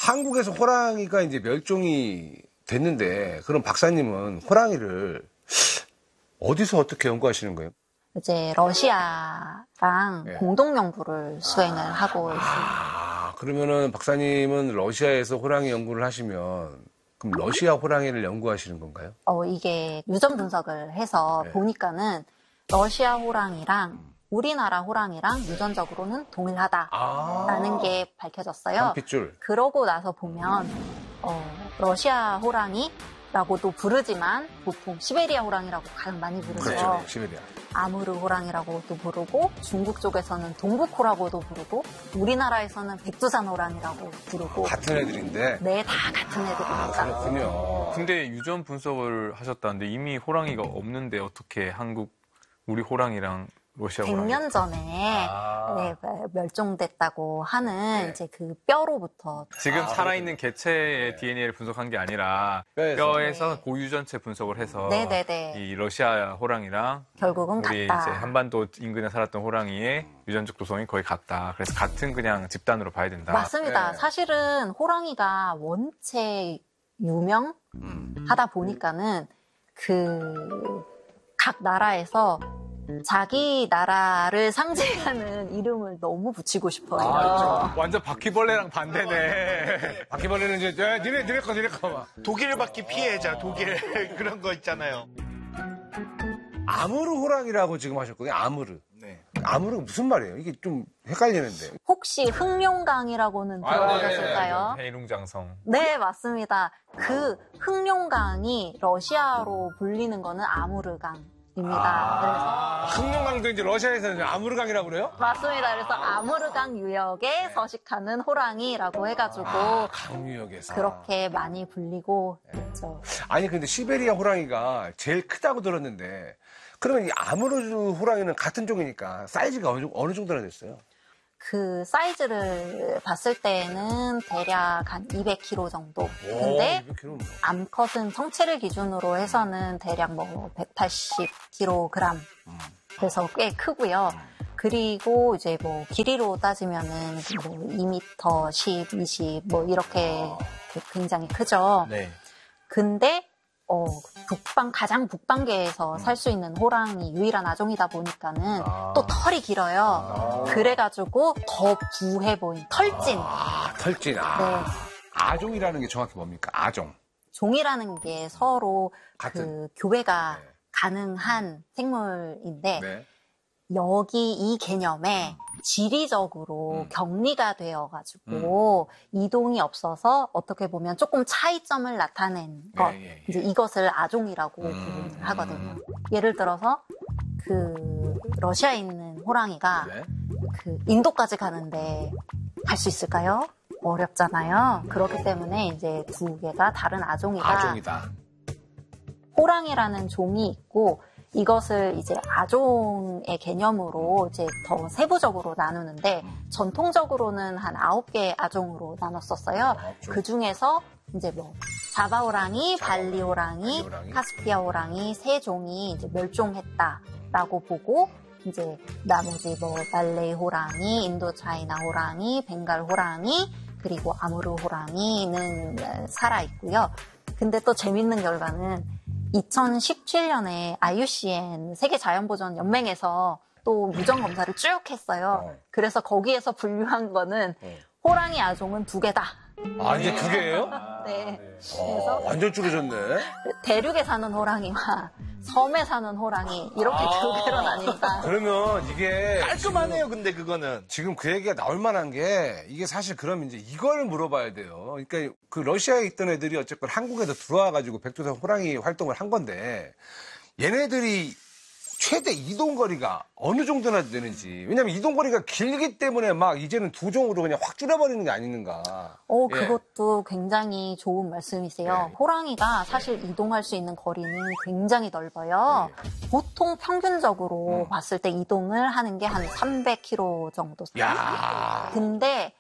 한국에서 호랑이가 이제 멸종이 됐는데, 그럼 박사님은 호랑이를 어디서 어떻게 연구하시는 거예요? 이제 러시아랑 네. 공동 연구를 수행을 하고 있습니다. 그러면은 박사님은 러시아에서 호랑이 연구를 하시면, 그럼 러시아 호랑이를 연구하시는 건가요? 이게 유전 분석을 해서 네. 보니까는 러시아 호랑이랑 우리나라 호랑이랑 유전적으로는 동일하다라는 게 밝혀졌어요. 한 핏줄. 그러고 나서 보면 러시아 호랑이라고도 부르지만 보통 시베리아 호랑이라고 가장 많이 부르죠. 그렇죠. 네, 시베리아. 아무르 호랑이라고도 부르고 중국 쪽에서는 동북호라고도 부르고 우리나라에서는 백두산 호랑이라고 부르고 같은 애들인데. 네, 다 같은 애들입니다. 그렇군요. 근데 유전 분석을 하셨다는데 이미 호랑이가 없는데 어떻게 우리 호랑이랑 러시아 호랑이? 100년 전에 네, 멸종됐다고 하는 이제 그 뼈로부터 지금 살아있는 개체의 DNA를 분석한 게 아니라 뼈에서 고유전체 분석을 해서 네네네. 이 러시아 호랑이랑 결국은 우리 같다. 이제 한반도 인근에 살았던 호랑이의 유전적 구성이 거의 같다. 그래서 같은 그냥 집단으로 봐야 된다. 맞습니다. 네. 사실은 호랑이가 원체 유명하다 보니까는 각 나라에서 자기 나라를 상징하는 이름을 너무 붙이고 싶어요. 완전 바퀴벌레랑 반대네. 바퀴벌레는 이제, 야, 니네 거 막. 독일 바퀴 피해자, 독일 그런 거 있잖아요. 아무르 호랑이라고 지금 하셨거든요. 아무르. 네. 아무르가 무슨 말이에요? 이게 좀 헷갈리는데. 혹시 흑룡강이라고는 들어보셨을까요? 해룡장성. 네, 맞습니다. 그 흑룡강이 러시아로 불리는 거는 아무르강. 입니다. 흑룡강도 이제 러시아에서는 아무르강이라고 그래요? 그래서 맞습니다. 그래서 아무르강 유역에 서식하는 호랑이라고 해가지고 강유역에서. 그렇게 많이 불리고 있죠. 아니 근데 시베리아 호랑이가 제일 크다고 들었는데 그러면 이 아무르 호랑이는 같은 종이니까 사이즈가 어느 정도나 됐어요? 그 사이즈를 봤을 때는 대략 한 200kg 정도. 근데 200kg. 암컷은 성체를 기준으로 해서는 대략 뭐 180kg. 그래서 꽤 크고요. 그리고 이제 뭐 길이로 따지면은 뭐 2m, 10, 20 뭐 이렇게 굉장히 크죠. 네. 근데 가장 북방계에서 살 수 있는 호랑이 유일한 아종이다 보니까는 또 털이 길어요. 그래가지고 더 부해 보인 털진. 털진. 네. 아종이라는 게 정확히 뭡니까? 아종. 종이라는 게 서로 같은. 그 교배가 가능한 생물인데 네. 여기 이 개념에 지리적으로 격리가 되어가지고 이동이 없어서 어떻게 보면 조금 차이점을 나타낸 것, 예. 이제 이것을 아종이라고 부르는 하거든요. 예를 들어서 그 러시아에 있는 호랑이가 네. 그 인도까지 가는데 갈 수 있을까요? 어렵잖아요. 그렇기 때문에 이제 두 개가 다른 아종이다. 호랑이라는 종이 있고 이것을 이제 아종의 개념으로 이제 더 세부적으로 나누는데 전통적으로는 한 9개의 아종으로 나눴었어요. 그 중에서 이제 뭐 자바 호랑이, 발리 호랑이, 카스피아 호랑이 세 종이 이제 멸종했다라고 보고 이제 나머지 뭐 말레이 호랑이, 인도 차이나 호랑이, 벵갈 호랑이 그리고 아무르 호랑이는 살아 있고요. 근데 또 재밌는 결과는 2017년에 IUCN 세계자연보전연맹에서 또 유전 검사를 쭉 했어요. 그래서 거기에서 분류한 거는 호랑이 아종은 2개다. 이제 2개예요? 네. 그래서 완전 줄어졌네. 대륙에 사는 호랑이와 섬에 사는 호랑이 이렇게 2개로 나뉜다. 그러면 이게 깔끔하네요, 근데 그거는. 지금 그 얘기가 나올 만한 게 이게 사실 그럼 이제 이걸 물어봐야 돼요. 그러니까 그 러시아에 있던 애들이 어쨌건 한국에도 들어와가지고 백두산 호랑이 활동을 한 건데 얘네들이 최대 이동거리가 어느 정도나 되는지. 왜냐면 이동거리가 길기 때문에 막 이제는 2종으로 그냥 확 줄여버리는 게 아닌가. 그것도 굉장히 좋은 말씀이세요. 호랑이가 사실 이동할 수 있는 거리는 굉장히 넓어요. 보통 평균적으로 봤을 때 이동을 하는 게 한 300km 정도. 근데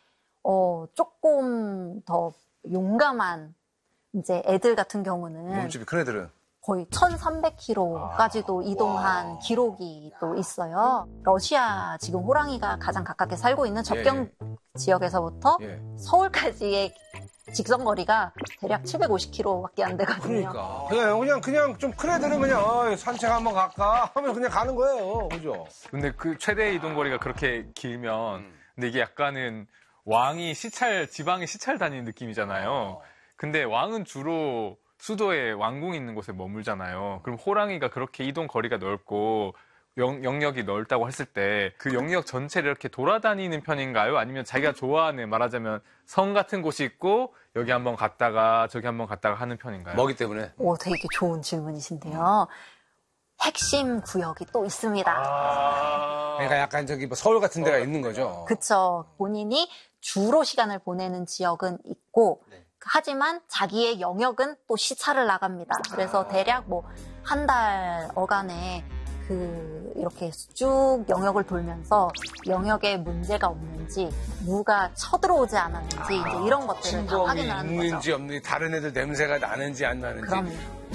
조금 더 용감한 이제 애들 같은 경우는 몸집이 큰 애들은 거의 1300km까지도 이동한 기록이 또 있어요. 러시아 지금 호랑이가 가장 가깝게 살고 있는 접경 지역에서부터 서울까지의 직선 거리가 대략 750km밖에 안 되거든요. 그러니까 그냥 좀 큰 애들은 그냥 산책 한번 갈까 하면 그냥 가는 거예요. 그죠? 근데 그 최대 이동 거리가 그렇게 길면 근데 이게 약간은 왕이 지방에 시찰 다니는 느낌이잖아요. 근데 왕은 주로 수도에 왕궁이 있는 곳에 머물잖아요. 그럼 호랑이가 그렇게 이동 거리가 넓고 영역이 넓다고 했을 때 그 영역 전체를 이렇게 돌아다니는 편인가요? 아니면 자기가 좋아하는 말하자면 성 같은 곳이 있고 여기 한번 갔다가 저기 한번 갔다가 하는 편인가요? 먹이 때문에. 오, 되게 좋은 질문이신데요. 핵심 구역이 또 있습니다. 그러니까 약간 저기 뭐 서울 같은 데가 있는 거죠. 그쵸. 본인이 주로 시간을 보내는 지역은 있고, 하지만 자기의 영역은 또 시차를 나갑니다. 그래서 대략 뭐 한 달 어간에 이렇게 쭉 영역을 돌면서 영역에 문제가 없는지, 누가 쳐들어오지 않았는지, 이제 이런 것들을 다 확인을 하는 거죠. 있는지 없는지, 다른 애들 냄새가 나는지 안 나는지. 그럼요.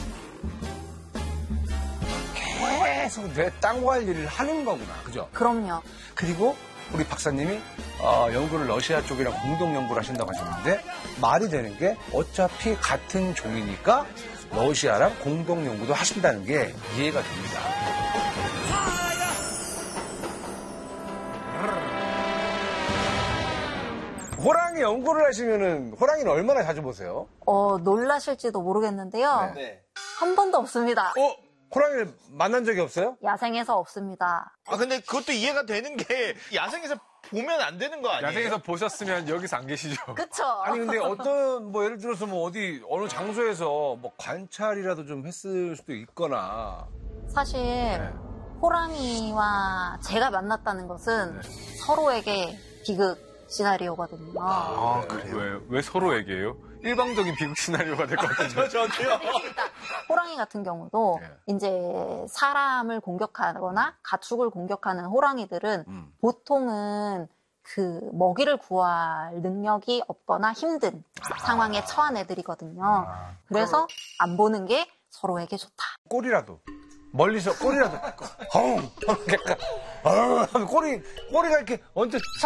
계속 내 땅 관리를 하는 거구나. 그죠? 그럼요. 그리고 우리 박사님이 연구를 러시아 쪽이랑 공동 연구를 하신다고 하셨는데 말이 되는 게 어차피 같은 종이니까 러시아랑 공동 연구도 하신다는 게 이해가 됩니다. 호랑이 연구를 하시면은 호랑이는 얼마나 자주 보세요? 놀라실지도 모르겠는데요. 네. 한 번도 없습니다. 호랑이를 만난 적이 없어요? 야생에서 없습니다. 근데 그것도 이해가 되는 게 야생에서 보면 안 되는 거 아니에요? 야생에서 보셨으면 여기서 안 계시죠? 그쵸? 아니 근데 어떤 뭐 예를 들어서 뭐 어느 장소에서 뭐 관찰이라도 좀 했을 수도 있거나. 사실 호랑이와 제가 만났다는 것은 서로에게 비극 시나리오거든요. 그래요? 왜 서로에게요? 일방적인 비극 시나리오가 될 것 같은데. 저도요. 호랑이 같은 경우도 이제 사람을 공격하거나 가축을 공격하는 호랑이들은 보통은 먹이를 구할 능력이 없거나 힘든 상황에 처한 애들이거든요. 그래서 안 보는 게 서로에게 좋다. 꼬리라도. 멀리서 꼬리라도. 하면 꼬리가 이렇게 언뜻